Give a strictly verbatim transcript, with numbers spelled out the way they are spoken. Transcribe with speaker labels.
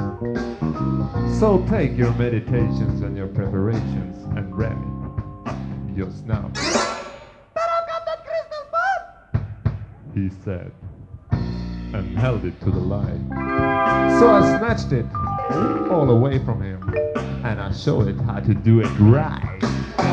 Speaker 1: So take your meditations and your preparations and ready just now, he said, and held it to the light. So I snatched it all away from him, and I showed it how to do it right.